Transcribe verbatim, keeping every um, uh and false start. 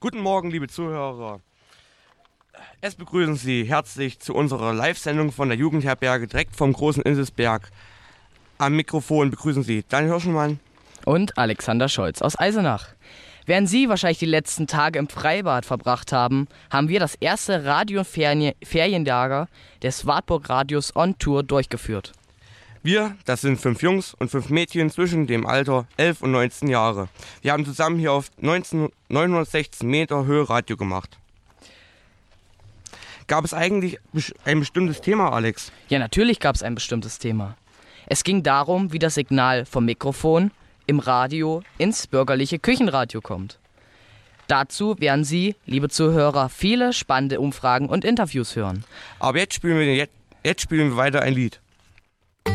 Guten Morgen, liebe Zuhörer. Es begrüßen Sie herzlich zu unserer Live-Sendung von der Jugendherberge direkt vom Großen Inselsberg. Am Mikrofon begrüßen Sie Daniel Hirschenmann und Alexander Scholz aus Eisenach. Während Sie wahrscheinlich die letzten Tage im Freibad verbracht haben, haben wir das erste Radio-Ferienlager des Wartburg Radios on Tour durchgeführt. Wir, das sind fünf Jungs und fünf Mädchen zwischen dem Alter elf und neunzehn Jahre. Wir haben zusammen hier auf neunhundertsechzehn Meter Höhe Radio gemacht. Gab es eigentlich ein bestimmtes Thema, Alex? Ja, natürlich gab es ein bestimmtes Thema. Es ging darum, wie das Signal vom Mikrofon im Radio ins bürgerliche Küchenradio kommt. Dazu werden Sie, liebe Zuhörer, viele spannende Umfragen und Interviews hören. Aber jetzt spielen wir, jetzt, jetzt spielen wir weiter ein Lied.